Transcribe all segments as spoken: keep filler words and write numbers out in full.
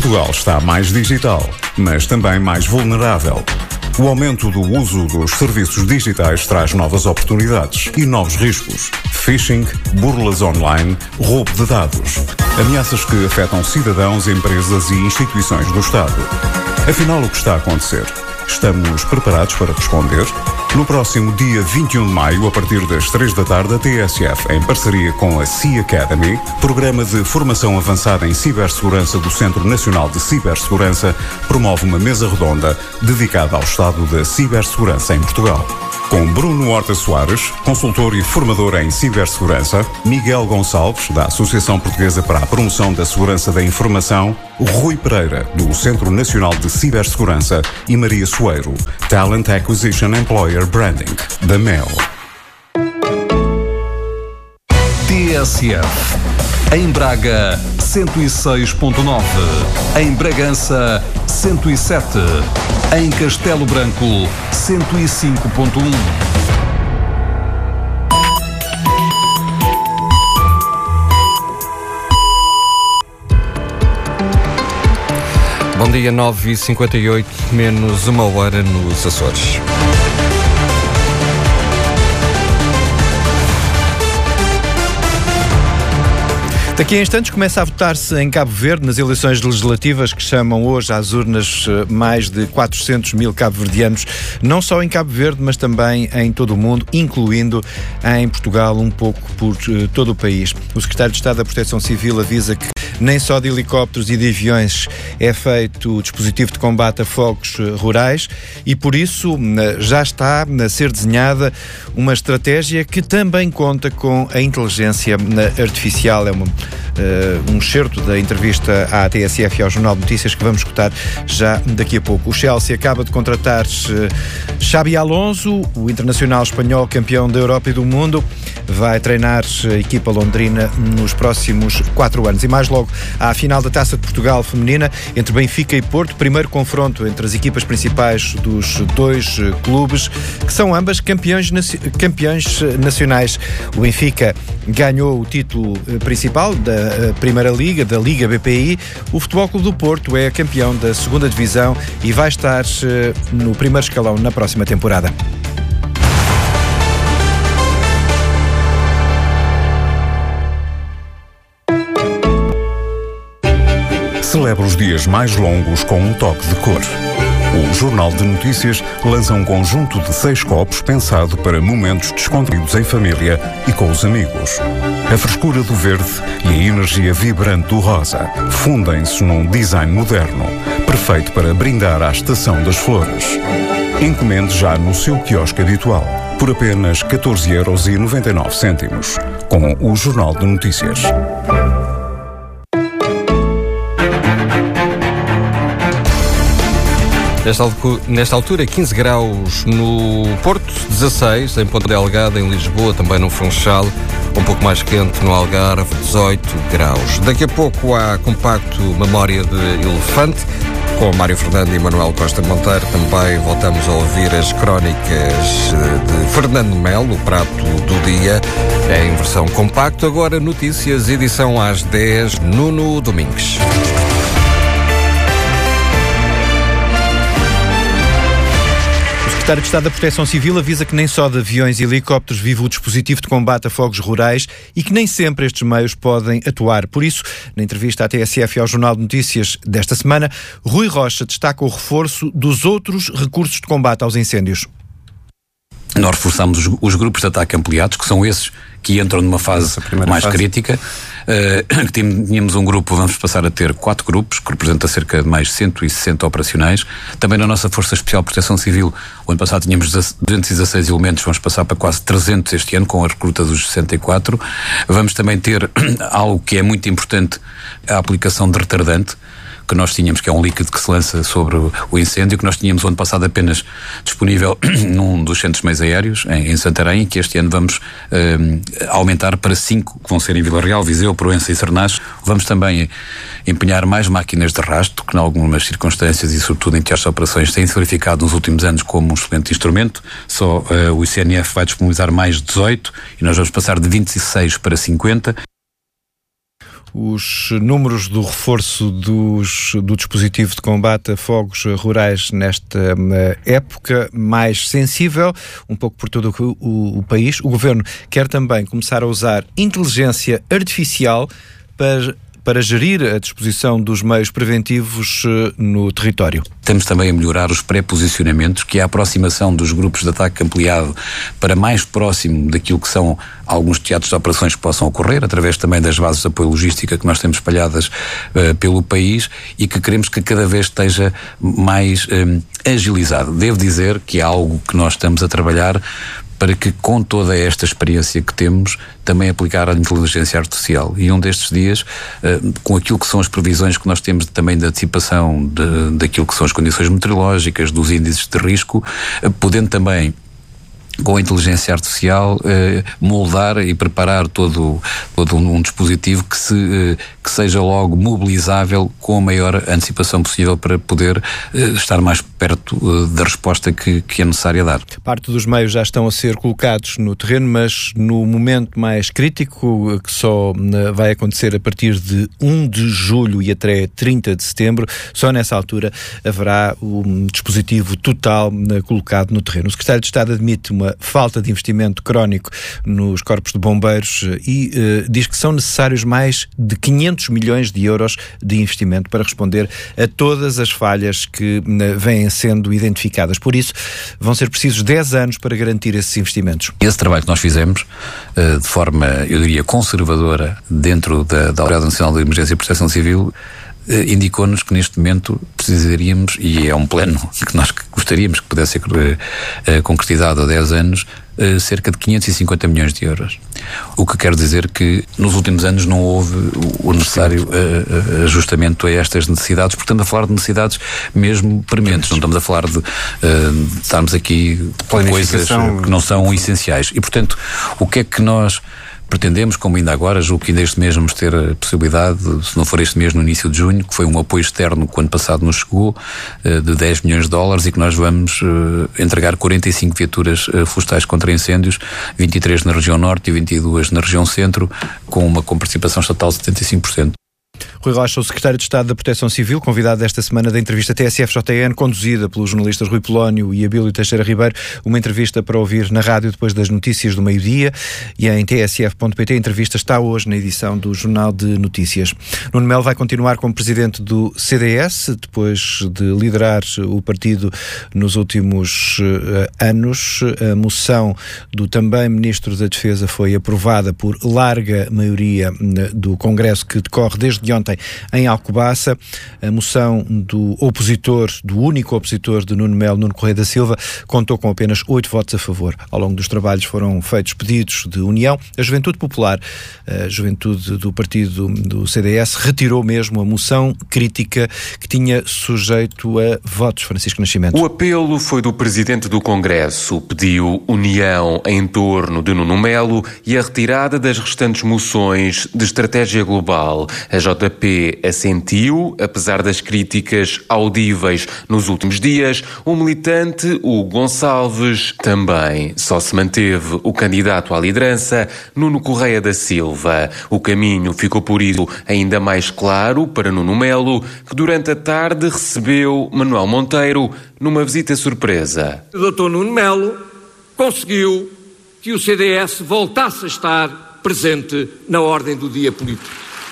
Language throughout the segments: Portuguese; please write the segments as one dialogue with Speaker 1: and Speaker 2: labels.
Speaker 1: Portugal está mais digital, mas também mais vulnerável. O aumento do uso dos serviços digitais traz novas oportunidades e novos riscos. Phishing, burlas online, roubo de dados. Ameaças que afetam cidadãos, empresas e instituições do Estado. Afinal, o que está a acontecer? Estamos preparados para responder? No próximo dia vinte e um de maio, a partir das três da tarde, a T S F, em parceria com a C Academy, programa de formação avançada em cibersegurança do Centro Nacional de Cibersegurança, promove uma mesa redonda dedicada ao estado da cibersegurança em Portugal. Com Bruno Horta Soares, consultor e formador em cibersegurança, Miguel Gonçalves, da Associação Portuguesa para a Promoção da Segurança da Informação, Rui Pereira, do Centro Nacional de Cibersegurança e Maria Soeiro, Talent Acquisition Employer Branding, da M E L.
Speaker 2: T S F. Em Braga, cento e seis ponto nove. Em Bragança, cento e sete. Em Castelo Branco, cento e cinco ponto um.
Speaker 3: Bom dia, nove e cinquenta e oito, menos uma hora nos Açores.
Speaker 4: Daqui a instantes começa a votar-se em Cabo Verde nas eleições legislativas que chamam hoje às urnas mais de quatrocentos mil cabo-verdianos, não só em Cabo Verde, mas também em todo o mundo, incluindo em Portugal, um pouco por uh, todo o país. O Secretário de Estado da Proteção Civil avisa que nem só de helicópteros e de aviões é feito o dispositivo de combate a fogos rurais e, por isso, já está a ser desenhada uma estratégia que também conta com a inteligência artificial. É uma, uh, um excerto da entrevista à T S F e ao Jornal de Notícias que vamos escutar já daqui a pouco. O Chelsea acaba de contratar uh, Xabi Alonso, o internacional espanhol campeão da Europa e do mundo, vai treinar a equipa londrina nos próximos quatro anos. E mais logo à final da Taça de Portugal feminina entre Benfica e Porto, primeiro confronto entre as equipas principais dos dois clubes, que são ambas campeões, campeões nacionais. O Benfica ganhou o título principal da Primeira Liga, da Liga B P I. O Futebol Clube do Porto é campeão da segunda Divisão e vai estar no primeiro escalão na próxima temporada.
Speaker 1: Celebra os dias mais longos com um toque de cor. O Jornal de Notícias lança um conjunto de seis copos pensado para momentos descontraídos em família e com os amigos. A frescura do verde e a energia vibrante do rosa fundem-se num design moderno, perfeito para brindar à estação das flores. Encomende já no seu quiosque habitual, por apenas catorze euros e noventa e nove cêntimos, com o Jornal de Notícias.
Speaker 3: Nesta altura, quinze graus no Porto, dezasseis em Ponta Delgada, em Lisboa, também no Funchal, um pouco mais quente no Algarve, dezoito graus. Daqui a pouco há compacto Memória de Elefante, com Mário Fernando e Manuel Costa Monteiro. Também voltamos a ouvir as crónicas de Fernando Melo, o prato do dia, em versão compacto. Agora notícias, edição às dez, Nuno Domingues.
Speaker 4: O Secretário de Estado da Proteção Civil avisa que nem só de aviões e helicópteros vive o dispositivo de combate a fogos rurais e que nem sempre estes meios podem atuar. Por isso, na entrevista à T S F e ao Jornal de Notícias desta semana, Rui Rocha destaca o reforço dos outros recursos de combate aos incêndios.
Speaker 5: Nós reforçamos os, os grupos de ataque ampliados, que são esses que entram numa fase mais fase. crítica. Uh, tínhamos um grupo, vamos passar a ter quatro grupos, que representa cerca de mais cento e sessenta operacionais. Também na nossa Força Especial de Proteção Civil, o ano passado tínhamos duzentos e dezasseis elementos, vamos passar para quase trezentos este ano, com a recruta dos sessenta e quatro. Vamos também ter algo que é muito importante, a aplicação de retardante, que nós tínhamos, que é um líquido que se lança sobre o incêndio, que nós tínhamos o ano passado apenas disponível num dos centros meios aéreos, em, em Santarém, que este ano vamos um, aumentar para cinco, que vão ser em Vila Real, Viseu, Proença e Sernás. Vamos também empenhar mais máquinas de rastro, que em algumas circunstâncias e sobretudo em testes de operações têm-se verificado nos últimos anos como um excelente instrumento. Só uh, o I C N F vai disponibilizar mais dezoito e nós vamos passar de vinte e seis para cinquenta.
Speaker 4: os números do reforço dos, do dispositivo de combate a fogos rurais nesta época mais sensível, um pouco por todo o, o, o país. O Governo quer também começar a usar inteligência artificial para para gerir a disposição dos meios preventivos no território.
Speaker 5: Estamos também a melhorar os pré-posicionamentos, que é a aproximação dos grupos de ataque ampliado para mais próximo daquilo que são alguns teatros de operações que possam ocorrer, através também das bases de apoio logística que nós temos espalhadas uh, pelo país e que queremos que cada vez esteja mais um, agilizado. Devo dizer que é algo que nós estamos a trabalhar para que, com toda esta experiência que temos, também aplicar a inteligência artificial. E um destes dias, uh, com aquilo que são as previsões que nós temos também de antecipação de, daquilo que são as condições meteorológicas, dos índices de risco, uh, podendo também, com a inteligência artificial, eh, moldar e preparar todo, todo um, um dispositivo que, se, eh, que seja logo mobilizável com a maior antecipação possível para poder eh, estar mais perto eh, da resposta que, que é necessária dar.
Speaker 4: Parte dos meios já estão a ser colocados no terreno, mas no momento mais crítico, que só vai acontecer a partir de primeiro de julho e até trinta de setembro, só nessa altura haverá um dispositivo total colocado no terreno. O Secretário de Estado admite uma falta de investimento crónico nos corpos de bombeiros e uh, diz que são necessários mais de quinhentos milhões de euros de investimento para responder a todas as falhas que uh, vêm sendo identificadas. Por isso, vão ser precisos dez anos para garantir esses investimentos.
Speaker 5: Esse trabalho que nós fizemos, uh, de forma, eu diria, conservadora, dentro da, da Autoridade Nacional de Emergência e Proteção Civil, Uh, indicou-nos que neste momento precisaríamos, e é um plano que nós gostaríamos que pudesse ser uh, uh, concretizado há dez anos, uh, cerca de quinhentos e cinquenta milhões de euros. O que quer dizer que nos últimos anos não houve o, o necessário uh, uh, ajustamento a estas necessidades, portanto a falar de necessidades mesmo prementes, não estamos a falar de, uh, de estarmos aqui com coisas que não são essenciais. E portanto, o que é que nós pretendemos, como ainda agora, julgo que ainda este mês vamos ter a possibilidade, se não for este mês, no início de junho, que foi um apoio externo que o ano passado nos chegou, de dez milhões de dólares, e que nós vamos entregar quarenta e cinco viaturas florestais contra incêndios, vinte e três na região norte e vinte e duas na região centro, com uma comparticipação estatal de setenta e cinco por cento.
Speaker 4: Rui Rocha, o Secretário de Estado da Proteção Civil, convidado esta semana da entrevista T S F J N, conduzida pelos jornalistas Rui Polónio e Abílio Teixeira Ribeiro, uma entrevista para ouvir na rádio depois das notícias do meio-dia, e em T S F ponto P T a entrevista está hoje na edição do Jornal de Notícias. Nuno Melo vai continuar como presidente do C D S, depois de liderar o partido nos últimos uh, anos. A moção do também Ministro da Defesa foi aprovada por larga maioria uh, do Congresso, que decorre desde ontem em Alcobaça. A moção do opositor, do único opositor de Nuno Melo, Nuno Correia da Silva, contou com apenas oito votos a favor. Ao longo dos trabalhos foram feitos pedidos de união. A Juventude Popular, a Juventude do partido do C D S, retirou mesmo a moção crítica que tinha sujeito a votos. Francisco Nascimento.
Speaker 6: O apelo foi do Presidente do Congresso. Pediu união em torno de Nuno Melo e a retirada das restantes moções de estratégia global. A J P assentiu, apesar das críticas audíveis nos últimos dias. O militante Hugo Gonçalves também. Só se manteve o candidato à liderança, Nuno Correia da Silva. O caminho ficou por isso ainda mais claro para Nuno Melo, que durante a tarde recebeu Manuel Monteiro numa visita surpresa.
Speaker 7: O doutor Nuno Melo conseguiu que o C D S voltasse a estar presente na ordem do dia político.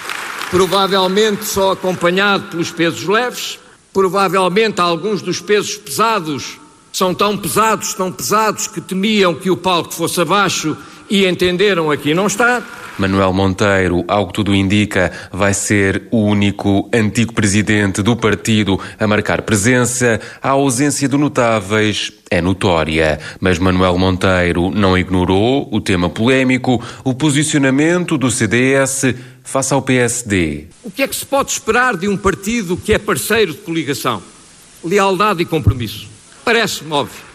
Speaker 7: Provavelmente só acompanhado pelos pesos leves, provavelmente alguns dos pesos pesados são tão pesados, tão pesados que temiam que o palco fosse abaixo e entenderam aqui não está.
Speaker 6: Manuel Monteiro, ao que tudo indica, vai ser o único antigo presidente do partido a marcar presença. A ausência de notáveis é notória, mas Manuel Monteiro não ignorou o tema polémico, o posicionamento do C D S face ao P S D.
Speaker 7: O que é que se pode esperar de um partido que é parceiro de coligação? Lealdade e compromisso. Parece-me óbvio.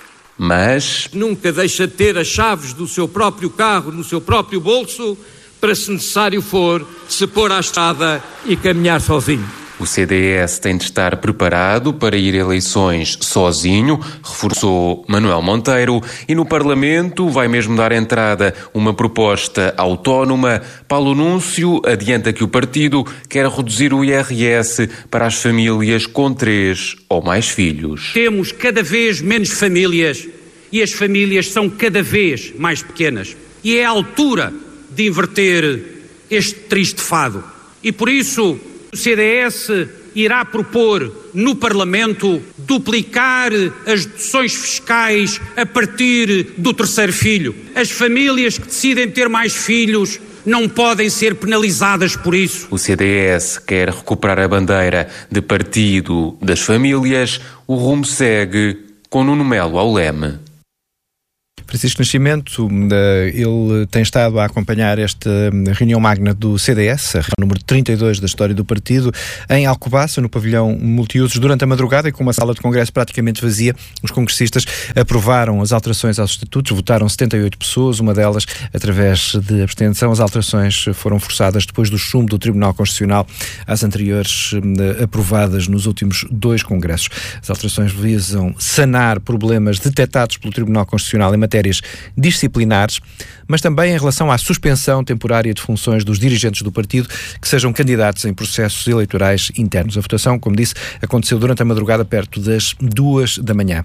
Speaker 6: Mas
Speaker 7: nunca deixa de ter as chaves do seu próprio carro no seu próprio bolso para, se necessário for, se pôr à estrada e caminhar sozinho.
Speaker 6: O C D S tem de estar preparado para ir a eleições sozinho, reforçou Manuel Monteiro, e no Parlamento vai mesmo dar entrada uma proposta autónoma. Paulo Núncio adianta que o partido quer reduzir o I R S para as famílias com três ou mais filhos.
Speaker 8: Temos cada vez menos famílias e as famílias são cada vez mais pequenas. E é a altura de inverter este triste fado. E por isso o C D S irá propor no Parlamento duplicar as deduções fiscais a partir do terceiro filho. As famílias que decidem ter mais filhos não podem ser penalizadas por isso.
Speaker 6: O C D S quer recuperar a bandeira de partido das famílias. O rumo segue com Nuno Melo ao leme.
Speaker 4: Francisco Nascimento, ele tem estado a acompanhar esta reunião magna do C D S, a reunião número trinta e dois da história do partido, em Alcobaça, no pavilhão multiusos, durante a madrugada, e com uma sala de congresso praticamente vazia. Os congressistas aprovaram as alterações aos estatutos, votaram setenta e oito pessoas, uma delas através de abstenção. As alterações foram forçadas depois do chumbo do Tribunal Constitucional às anteriores aprovadas nos últimos dois congressos. As alterações visam sanar problemas detectados pelo Tribunal Constitucional em matéria disciplinares, mas também em relação à suspensão temporária de funções dos dirigentes do partido que sejam candidatos em processos eleitorais internos. A votação, como disse, aconteceu durante a madrugada, perto das duas da manhã.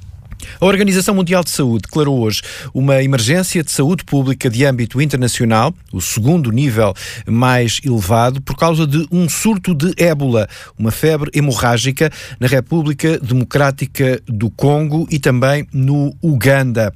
Speaker 4: A Organização Mundial de Saúde declarou hoje uma emergência de saúde pública de âmbito internacional, o segundo nível mais elevado, por causa de um surto de ébola, uma febre hemorrágica na República Democrática do Congo e também no Uganda.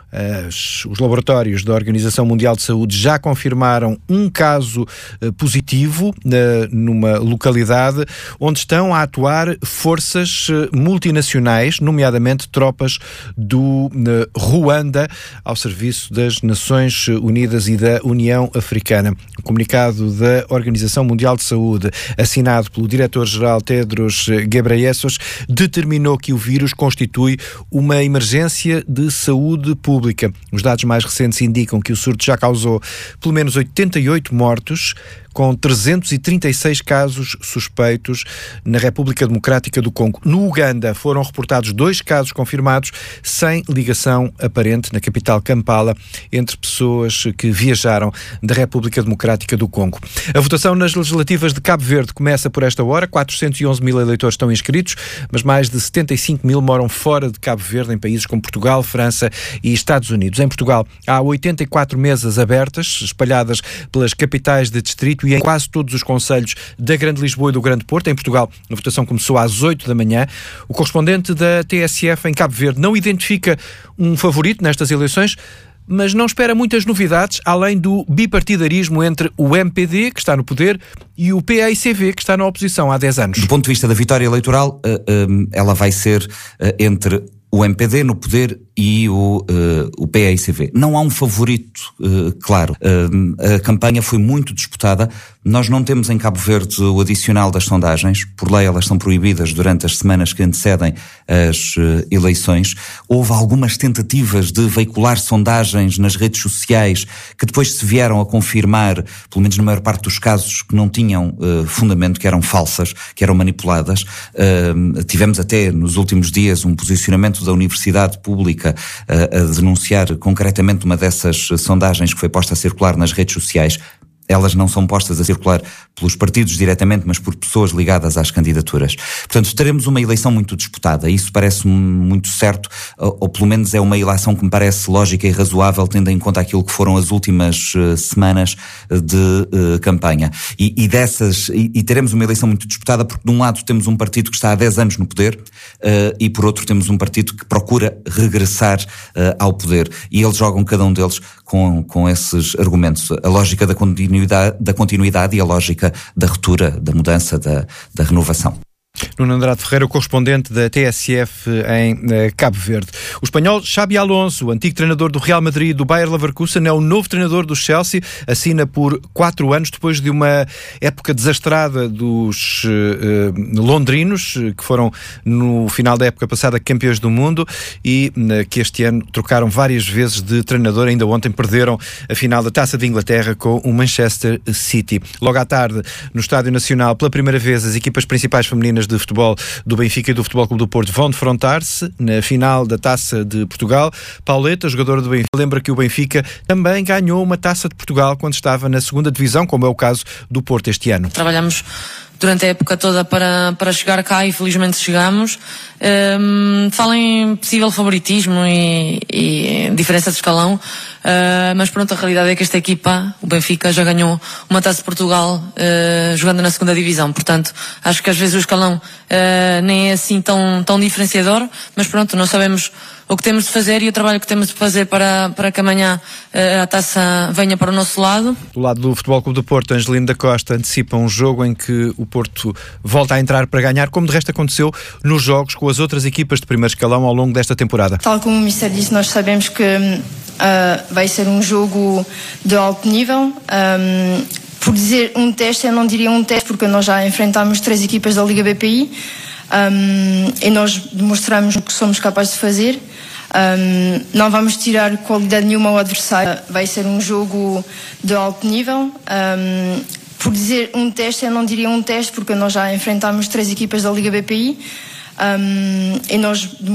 Speaker 4: As, os laboratórios da Organização Mundial de Saúde já confirmaram um caso uh, positivo uh, numa localidade onde estão a atuar forças uh, multinacionais, nomeadamente tropas do uh, Ruanda, ao serviço das Nações Unidas e da União Africana. O comunicado da Organização Mundial de Saúde, assinado pelo diretor-geral Tedros Ghebreyesus, determinou que o vírus constitui uma emergência de saúde pública. Os dados mais recentes indicam que o surto já causou pelo menos oitenta e oito mortos, com trezentos e trinta e seis casos suspeitos na República Democrática do Congo. No Uganda foram reportados dois casos confirmados sem ligação aparente na capital Kampala entre pessoas que viajaram da República Democrática do Congo. A votação nas legislativas de Cabo Verde começa por esta hora. quatrocentos e onze mil eleitores estão inscritos, mas mais de setenta e cinco mil moram fora de Cabo Verde, em países como Portugal, França e Estados Unidos. Em Portugal há oitenta e quatro mesas abertas, espalhadas pelas capitais de distrito e em quase todos os concelhos da Grande Lisboa e do Grande Porto. Em Portugal, a votação começou às oito da manhã. O correspondente da T S F em Cabo Verde não identifica um favorito nestas eleições, mas não espera muitas novidades, além do bipartidarismo entre o M P D, que está no poder, e o P A I C V, que está na oposição há dez anos.
Speaker 9: Do ponto de vista da vitória eleitoral, ela vai ser entre o M P D no poder e o, uh, o P A I C V. Não há um favorito, uh, claro. Uh, a campanha foi muito disputada. Nós não temos em Cabo Verde o adicional das sondagens. Por lei, elas são proibidas durante as semanas que antecedem as uh, eleições. Houve algumas tentativas de veicular sondagens nas redes sociais que depois se vieram a confirmar, pelo menos na maior parte dos casos, que não tinham uh, fundamento, que eram falsas, que eram manipuladas. Uh, tivemos até nos últimos dias um posicionamento da Universidade Pública a, a denunciar concretamente uma dessas sondagens que foi posta a circular nas redes sociais. Elas não são postas a circular pelos partidos diretamente, mas por pessoas ligadas às candidaturas. Portanto, teremos uma eleição muito disputada. Isso parece-me muito certo, ou, ou pelo menos é uma eleição que me parece lógica e razoável, tendo em conta aquilo que foram as últimas uh, semanas de uh, campanha. E, e dessas, e, e teremos uma eleição muito disputada porque, de um lado, temos um partido que está há dez anos no poder uh, e, por outro, temos um partido que procura regressar uh, ao poder. E eles jogam, cada um deles, com, com esses argumentos. A lógica da continuidade da continuidade e a lógica da ruptura, da mudança, da, da renovação.
Speaker 4: Nuno Andrade Ferreira, o correspondente da T S F em uh, Cabo Verde. O espanhol Xabi Alonso, o antigo treinador do Real Madrid e do Bayer Leverkusen, é o novo treinador do Chelsea, assina por quatro anos depois de uma época desastrada dos uh, londrinos, que foram no final da época passada campeões do mundo e uh, que este ano trocaram várias vezes de treinador. Ainda ontem perderam a final da Taça de Inglaterra com o Manchester City. Logo à tarde, no Estádio Nacional, pela primeira vez, as equipas principais femininas de futebol do Benfica e do Futebol Clube do Porto vão defrontar-se na final da Taça de Portugal. Pauleta, jogadora do Benfica, lembra que o Benfica também ganhou uma Taça de Portugal quando estava na segunda divisão, como é o caso do Porto este ano.
Speaker 10: Trabalhamos durante a época toda para, para chegar cá e felizmente chegamos. Um, fala em possível favoritismo e, e diferença de escalão, uh, mas pronto, a realidade é que esta equipa, o Benfica, já ganhou uma Taça de Portugal uh, jogando na segunda divisão, portanto acho que às vezes o escalão uh, nem é assim tão, tão diferenciador, mas pronto, nós sabemos o que temos de fazer e o trabalho que temos de fazer para, para que amanhã uh, a taça venha para o nosso lado.
Speaker 4: Do lado do Futebol Clube do Porto, Angelino da Costa antecipa um jogo em que o Porto volta a entrar para ganhar, como de resto aconteceu nos jogos com as outras equipas de primeiro escalão ao longo desta temporada.
Speaker 11: Tal como o Mister disse, nós sabemos que uh, vai ser um jogo de alto nível. Um, por dizer um teste, eu não diria um teste, porque nós já enfrentámos três equipas da Liga B P I um, e nós demonstramos o que somos capazes de fazer. Um, não vamos tirar qualidade nenhuma ao adversário. Vai ser um jogo de alto nível. Um, por dizer um teste, eu não diria um teste, porque nós já enfrentámos três equipas da Liga B P I um, e nós